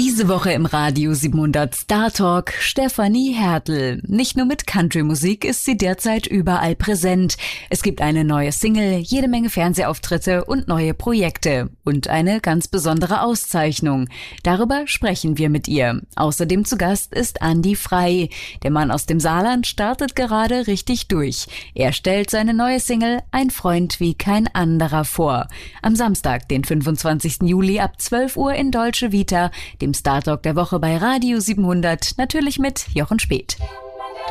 Diese Woche im Radio 700 Star Talk Stefanie Hertel. Nicht nur mit Country-Musik ist sie derzeit überall präsent. Es gibt eine neue Single, jede Menge Fernsehauftritte und neue Projekte. Und eine ganz besondere Auszeichnung. Darüber sprechen wir mit ihr. Außerdem zu Gast ist Andi Frei. Der Mann aus dem Saarland startet gerade richtig durch. Er stellt seine neue Single Ein Freund wie kein anderer vor. Am Samstag, den 25. Juli ab 12 Uhr in Deutsche Vita, dem Star Talk der Woche bei Radio 700, natürlich mit Jochen Speth.